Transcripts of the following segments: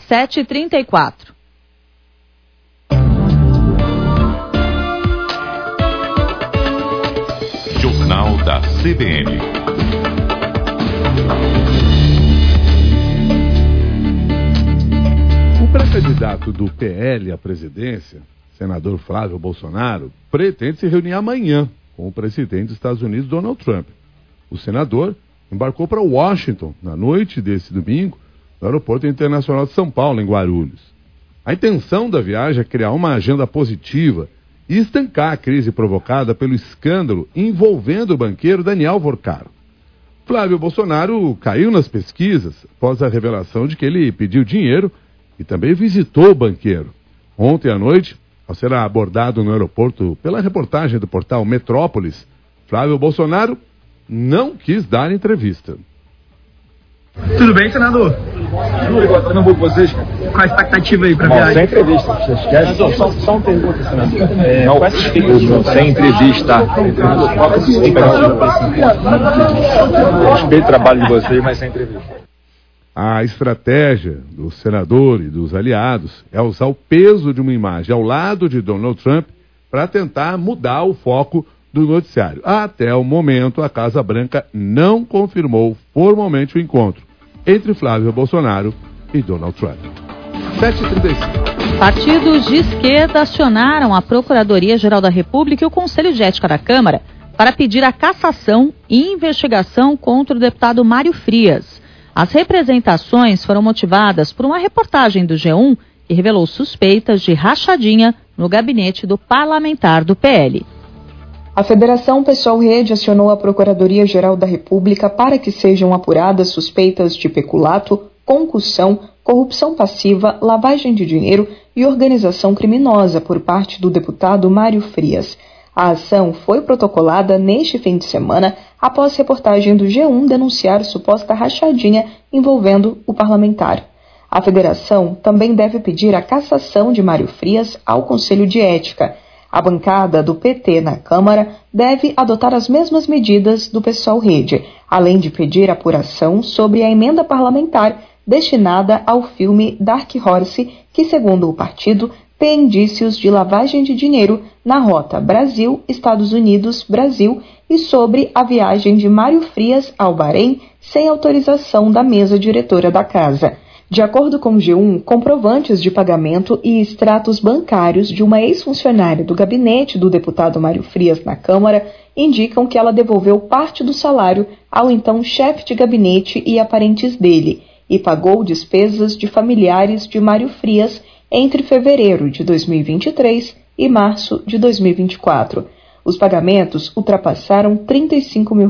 7h34. Jornal da CBN. O pré-candidato do PL à presidência, senador Flávio Bolsonaro, pretende se reunir amanhã com o presidente dos Estados Unidos, Donald Trump. O senador embarcou para Washington na noite desse domingo, no Aeroporto Internacional de São Paulo, em Guarulhos. A intenção da viagem é criar uma agenda positiva e estancar a crise provocada pelo escândalo envolvendo o banqueiro Daniel Vorcaro. Flávio Bolsonaro caiu nas pesquisas após a revelação de que ele pediu dinheiro e também visitou o banqueiro. Ontem à noite, ao ser abordado no aeroporto pela reportagem do portal Metrópolis, Flávio Bolsonaro não quis dar entrevista. Tudo bem, senador? Tudo bom com vocês? Qual a expectativa aí pra viagem? Sem entrevista, vocês querem? Só uma pergunta, senador. Não, sem entrevista. Respeito o trabalho de vocês, mas sem entrevista. A estratégia do senador e dos aliados é usar o peso de uma imagem ao lado de Donald Trump para tentar mudar o foco do noticiário. Até o momento, a Casa Branca não confirmou formalmente o encontro entre Flávio Bolsonaro e Donald Trump. 7h35. Partidos de esquerda acionaram a Procuradoria-Geral da República e o Conselho de Ética da Câmara para pedir a cassação e investigação contra o deputado Mário Frias. As representações foram motivadas por uma reportagem do G1 que revelou suspeitas de rachadinha no gabinete do parlamentar do PL. A Federação Pessoal Rede acionou a Procuradoria-Geral da República para que sejam apuradas suspeitas de peculato, concussão, corrupção passiva, lavagem de dinheiro e organização criminosa por parte do deputado Mário Frias. A ação foi protocolada neste fim de semana após reportagem do G1 denunciar suposta rachadinha envolvendo o parlamentar. A federação também deve pedir a cassação de Mário Frias ao Conselho de Ética. A bancada do PT na Câmara deve adotar as mesmas medidas do Pessoal Rede, além de pedir apuração sobre a emenda parlamentar destinada ao filme Dark Horse, que, segundo o partido, tem indícios de lavagem de dinheiro na rota Brasil-Estados Unidos-Brasil e sobre a viagem de Mário Frias ao Bahrein sem autorização da mesa diretora da casa. De acordo com o G1, comprovantes de pagamento e extratos bancários de uma ex-funcionária do gabinete do deputado Mário Frias na Câmara indicam que ela devolveu parte do salário ao então chefe de gabinete e a parentes dele e pagou despesas de familiares de Mário Frias entre fevereiro de 2023 e março de 2024. Os pagamentos ultrapassaram R$35 mil.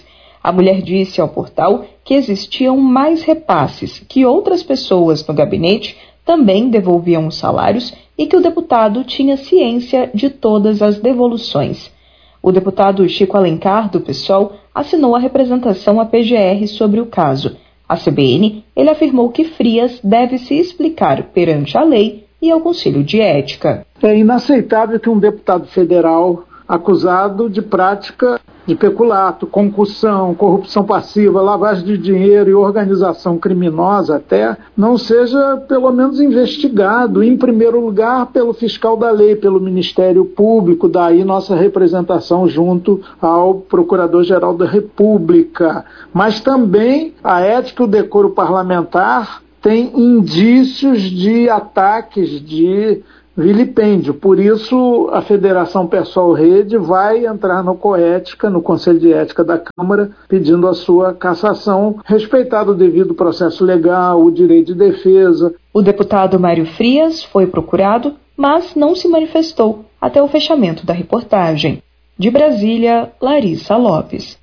A mulher disse ao portal que existiam mais repasses, que outras pessoas no gabinete também devolviam os salários e que o deputado tinha ciência de todas as devoluções. O deputado Chico Alencar, do PSOL, assinou a representação à PGR sobre o caso. À CBN, ele afirmou que Frias deve se explicar perante a lei e ao Conselho de Ética. É inaceitável que um deputado federal acusado de prática de peculato, concussão, corrupção passiva, lavagem de dinheiro e organização criminosa até, não seja pelo menos investigado, em primeiro lugar pelo fiscal da lei, pelo Ministério Público, daí nossa representação junto ao Procurador-Geral da República. Mas também a ética e o decoro parlamentar têm indícios de ataques, de vilipêndio. Por isso, a Federação Pessoal Rede vai entrar no COÉtica, no Conselho de Ética da Câmara, pedindo a sua cassação, respeitado o devido processo legal, o direito de defesa. O deputado Mário Frias foi procurado, mas não se manifestou até o fechamento da reportagem. De Brasília, Larissa Lopes.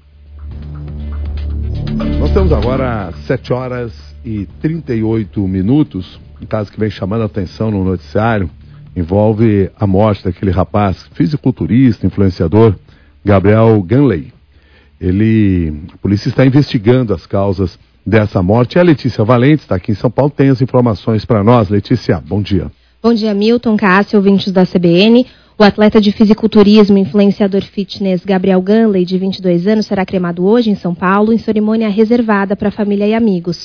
Nós temos agora 7h38. Um caso que vem chamando a atenção no noticiário envolve a morte daquele rapaz fisiculturista, influenciador, Gabriel Ganley. A polícia está investigando as causas dessa morte. E a Letícia Valente está aqui em São Paulo, tem as informações para nós. Letícia, bom dia. Bom dia, Milton, Cássio, ouvintes da CBN. O atleta de fisiculturismo, influenciador fitness Gabriel Ganley, de 22 anos, será cremado hoje em São Paulo, em cerimônia reservada para a família e amigos.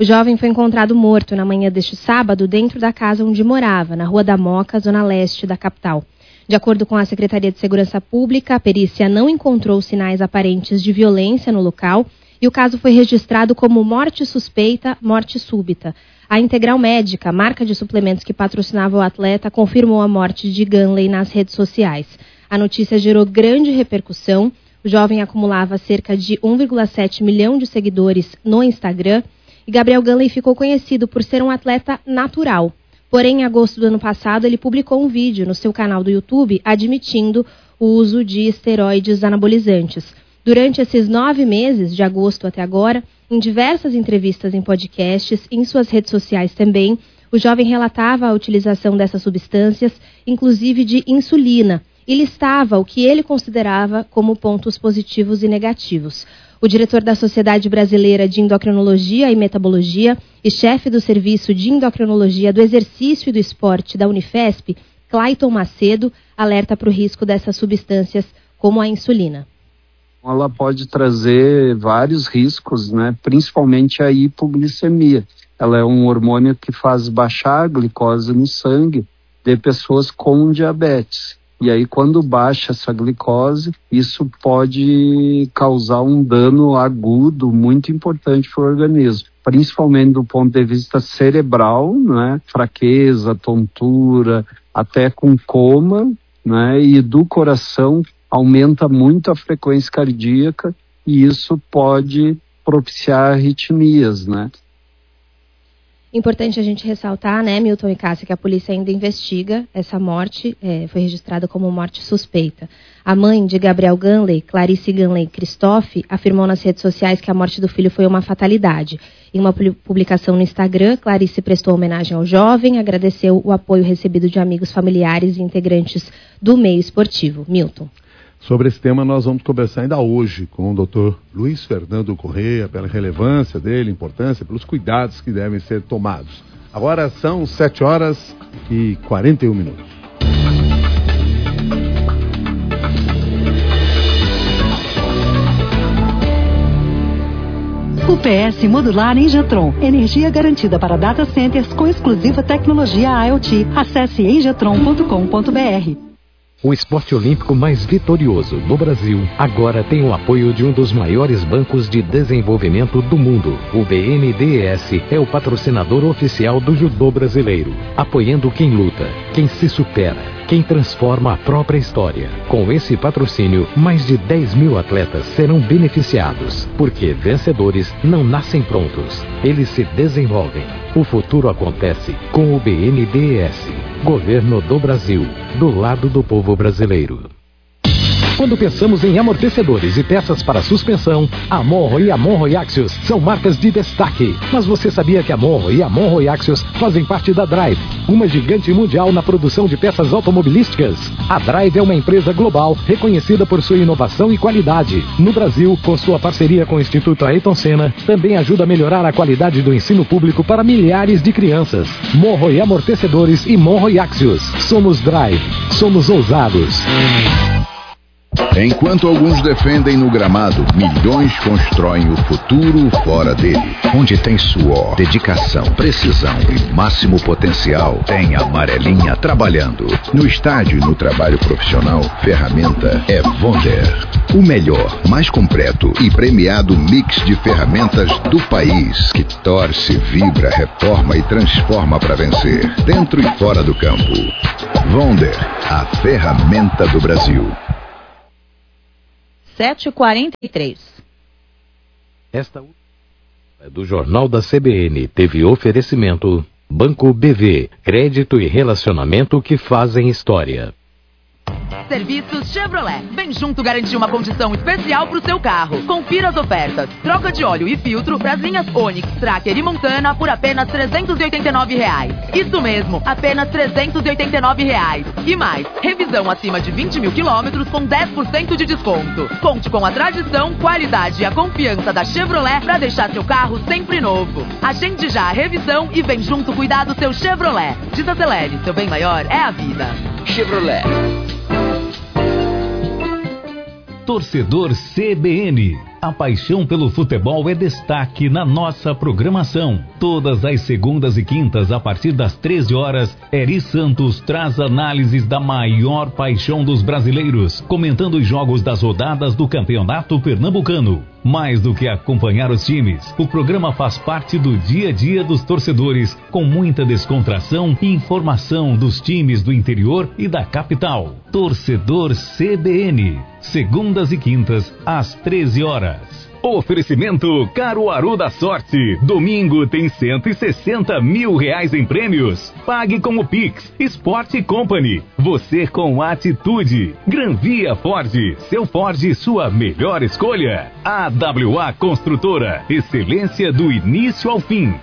O jovem foi encontrado morto na manhã deste sábado dentro da casa onde morava, na Rua da Moca, zona leste da capital. De acordo com a Secretaria de Segurança Pública, a perícia não encontrou sinais aparentes de violência no local e o caso foi registrado como morte suspeita, morte súbita. A Integral Médica, marca de suplementos que patrocinava o atleta, confirmou a morte de Ganley nas redes sociais. A notícia gerou grande repercussão. O jovem acumulava cerca de 1,7 milhão de seguidores no Instagram e Gabriel Ganley ficou conhecido por ser um atleta natural. Porém, em agosto do ano passado, ele publicou um vídeo no seu canal do YouTube admitindo o uso de esteroides anabolizantes. Durante esses 9 meses, de agosto até agora, em diversas entrevistas em podcasts e em suas redes sociais também, o jovem relatava a utilização dessas substâncias, inclusive de insulina, e listava o que ele considerava como pontos positivos e negativos. O diretor da Sociedade Brasileira de Endocrinologia e Metabologia e chefe do Serviço de Endocrinologia do Exercício e do Esporte da Unifesp, Clayton Macedo, alerta para o risco dessas substâncias como a insulina. Ela pode trazer vários riscos, né? Principalmente a hipoglicemia. Ela é um hormônio que faz baixar a glicose no sangue de pessoas com diabetes. E aí, quando baixa essa glicose, isso pode causar um dano agudo muito importante para o organismo, principalmente do ponto de vista cerebral, né? Fraqueza, tontura, até com coma, né? E do coração aumenta muito a frequência cardíaca e isso pode propiciar arritmias, né? Importante a gente ressaltar, né, Milton e Cássia, que a polícia ainda investiga essa morte, foi registrada como morte suspeita. A mãe de Gabriel Ganley, Clarice Ganley Christophe, afirmou nas redes sociais que a morte do filho foi uma fatalidade. Em uma publicação no Instagram, Clarice prestou homenagem ao jovem, agradeceu o apoio recebido de amigos, familiares e integrantes do meio esportivo. Milton. Sobre esse tema nós vamos conversar ainda hoje com o Dr. Luiz Fernando Corrêa, pela relevância dele, importância, pelos cuidados que devem ser tomados. Agora são 7h41. UPS Modular Engetron. Energia garantida para data centers com exclusiva tecnologia IoT. Acesse engetron.com.br. O esporte olímpico mais vitorioso do Brasil agora tem o apoio de um dos maiores bancos de desenvolvimento do mundo. O BNDES é o patrocinador oficial do judô brasileiro, apoiando quem luta, quem se supera, quem transforma a própria história. Com esse patrocínio, mais de 10 mil atletas serão beneficiados, porque vencedores não nascem prontos, eles se desenvolvem. O futuro acontece com o BNDES, Governo do Brasil, do lado do povo brasileiro. Quando pensamos em amortecedores e peças para suspensão, a Monro e a Monro Axios são marcas de destaque. Mas você sabia que a Monro e a Monro Axios fazem parte da Drive, uma gigante mundial na produção de peças automobilísticas? A Drive é uma empresa global reconhecida por sua inovação e qualidade. No Brasil, com sua parceria com o Instituto Ayrton Senna, também ajuda a melhorar a qualidade do ensino público para milhares de crianças. Monro e Amortecedores e Monro Axios. Somos Drive. Somos ousados. Enquanto alguns defendem no gramado, milhões constroem o futuro fora dele. Onde tem suor, dedicação, precisão e máximo potencial, tem a amarelinha trabalhando. No estádio e no trabalho profissional, ferramenta é Wonder. O melhor, mais completo e premiado mix de ferramentas do país, que torce, vibra, reforma e transforma para vencer, dentro e fora do campo. Wonder, a ferramenta do Brasil. 7h43. Esta do Jornal da CBN teve oferecimento Banco BV, crédito e relacionamento que fazem história. Serviços Chevrolet. Vem junto garantir uma condição especial para o seu carro. Confira as ofertas. Troca de óleo e filtro para as linhas Onix, Tracker e Montana por apenas R$ 389. Isso mesmo, apenas R$ 389. E mais, revisão acima de 20 mil quilômetros com 10% de desconto. Conte com a tradição, qualidade e a confiança da Chevrolet para deixar seu carro sempre novo. Agende já a revisão e vem junto cuidar do seu Chevrolet. Desacelere, seu bem maior é a vida. Chevrolet. Torcedor CBN, A paixão pelo futebol é destaque na nossa programação. Todas as segundas e quintas, a partir das 13 horas, Eri Santos traz análises da maior paixão dos brasileiros, comentando os jogos das rodadas do Campeonato Pernambucano. Mais do que acompanhar os times, o programa faz parte do dia a dia dos torcedores, com muita descontração e informação dos times do interior e da capital. Torcedor CBN, segundas e quintas, às 13 horas. Oferecimento Caruaru da Sorte. Domingo tem 160 mil reais em prêmios. Pague com o Pix. Sport Company. Você com atitude. Granvia Ford. Seu Ford, sua melhor escolha. AWA Construtora. Excelência do início ao fim.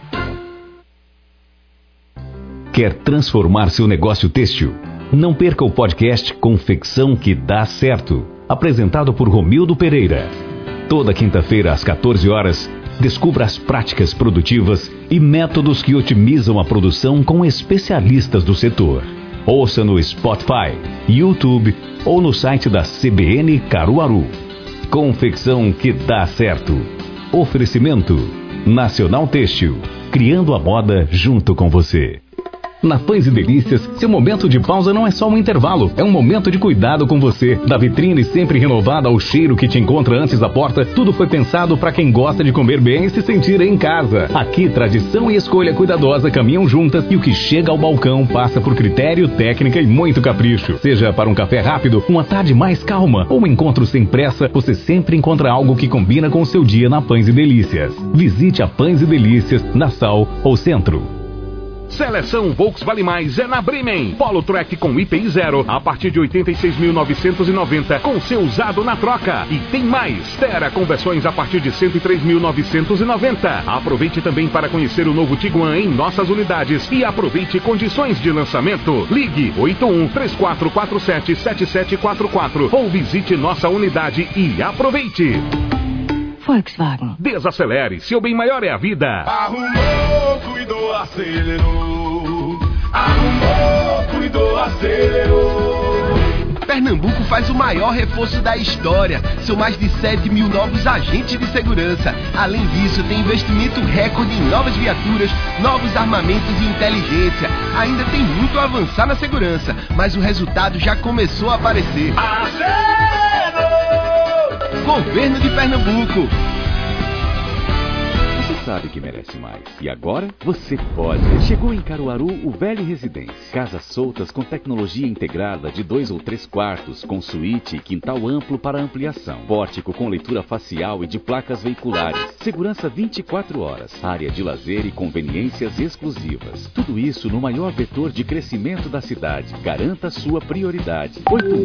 Quer transformar seu negócio têxtil? Não perca o podcast Confecção que Dá Certo. Apresentado por Romildo Pereira. Toda quinta-feira, às 14 horas, descubra as práticas produtivas e métodos que otimizam a produção com especialistas do setor. Ouça no Spotify, YouTube ou no site da CBN Caruaru. Confecção que dá certo. Oferecimento Nacional Têxtil, criando a moda junto com você. Na Pães e Delícias, seu momento de pausa não é só um intervalo, é um momento de cuidado com você. Da vitrine sempre renovada ao cheiro que te encontra antes da porta, tudo foi pensado para quem gosta de comer bem e se sentir em casa. Aqui, tradição e escolha cuidadosa caminham juntas e o que chega ao balcão passa por critério, técnica e muito capricho. Seja para um café rápido, uma tarde mais calma ou um encontro sem pressa, você sempre encontra algo que combina com o seu dia na Pães e Delícias. Visite a Pães e Delícias, na Sal ou Centro. Seleção Volkswagen Mais é na Bremen. Polo Track com IPI 0 a partir de 86.990 com seu usado na troca. E tem mais. Tera com versões a partir de 103.990. Aproveite também para conhecer o novo Tiguan em nossas unidades e aproveite condições de lançamento. Ligue 81-3447-7744 ou visite nossa unidade e aproveite. Volkswagen. Desacelere, seu bem maior é a vida. Arrumou, cuidou, acelerou. Arrumou, cuidou, acelerou. Pernambuco faz o maior reforço da história. São mais de 7 mil novos agentes de segurança. Além disso, tem investimento recorde em novas viaturas, novos armamentos e inteligência. Ainda tem muito a avançar na segurança, mas o resultado já começou a aparecer. Governo de Pernambuco. Você sabe que merece mais. E agora você pode. Chegou em Caruaru o Velho Residência. Casas soltas com tecnologia integrada de 2 ou 3 quartos, com suíte e quintal amplo para ampliação. Pórtico com leitura facial e de placas veiculares. Segurança 24 horas. Área de lazer e conveniências exclusivas. Tudo isso no maior vetor de crescimento da cidade. Garanta sua prioridade.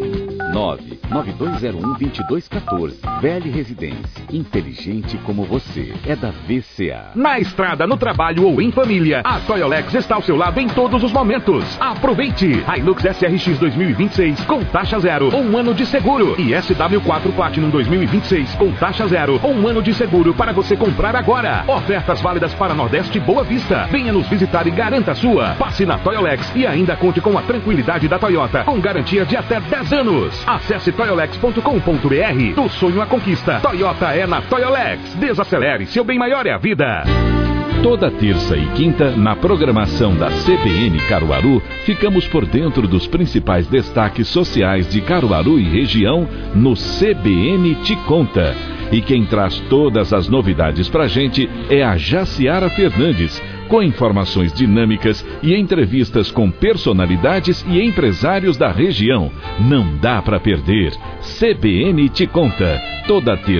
819-9201-2214. Velho Residência. Inteligente como você. É da VCA. Na estrada, no trabalho ou em família, a Toyolex está ao seu lado em todos os momentos. Aproveite! Hilux SRX 2026 com taxa zero ou 1 ano de seguro. E SW4 Platinum 2026 com taxa zero ou 1 ano de seguro para você comprar agora. Ofertas válidas para Nordeste e Boa Vista. Venha nos visitar e garanta a sua. Passe na Toyolex e ainda conte com a tranquilidade da Toyota, com garantia de até 10 anos. Acesse toyolex.com.br. Do sonho à conquista. Toyota é na Toyolex. Desacelere, seu bem maior é a vida. Toda terça e quinta, na programação da CBN Caruaru, ficamos por dentro dos principais destaques sociais de Caruaru e região no CBN Te Conta. E quem traz todas as novidades pra gente é a Jaciara Fernandes, com informações dinâmicas e entrevistas com personalidades e empresários da região. Não dá pra perder. CBN Te Conta, toda terça